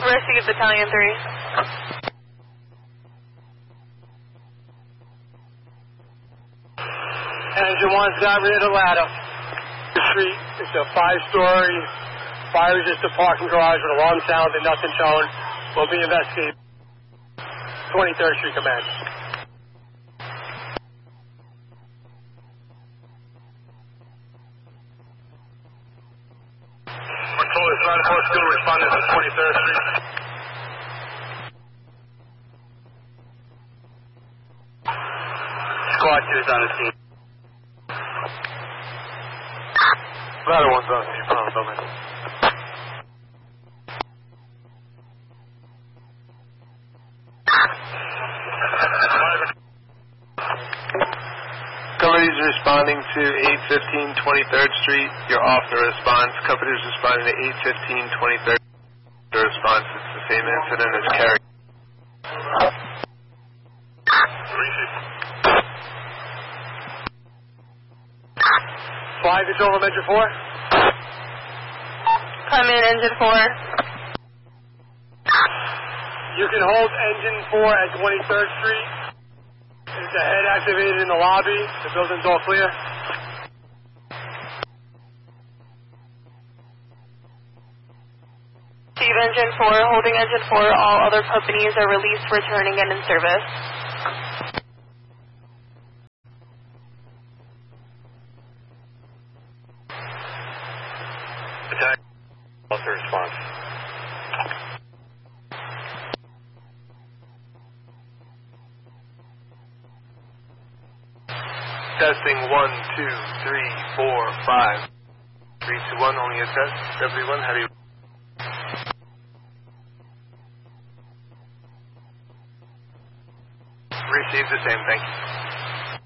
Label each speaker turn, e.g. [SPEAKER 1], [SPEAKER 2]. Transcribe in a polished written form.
[SPEAKER 1] Received, Battalion 3.
[SPEAKER 2] Engine 1's got rid of the ladder. The street, it's a 5-story fire-resistant parking garage with alarm sound and nothing shown. Will be investigated. 23rd Street Command.
[SPEAKER 3] Control is 94 still responding to 23rd Street. Squad 2 is on the scene.
[SPEAKER 2] Ladder 1's on the scene, front of the building.
[SPEAKER 4] Company's responding to 815 23rd Street. You're off the response. Company's responding to 815 23rd. The response, it's the same incident as carried.
[SPEAKER 2] Flying control from Engine 4.
[SPEAKER 1] Come in, Engine 4.
[SPEAKER 2] You can hold Engine 4 at 23rd Street. There's a head activated in the lobby. The building's all clear.
[SPEAKER 1] Receive, Engine 4. Holding Engine 4. All other companies are released, returning, and in service.
[SPEAKER 3] Attack. What's the response?
[SPEAKER 4] Testing 1, 2, 3, 4, 5. 3, 2, 1, only a test. W1, how do you... Receive the same, thank you.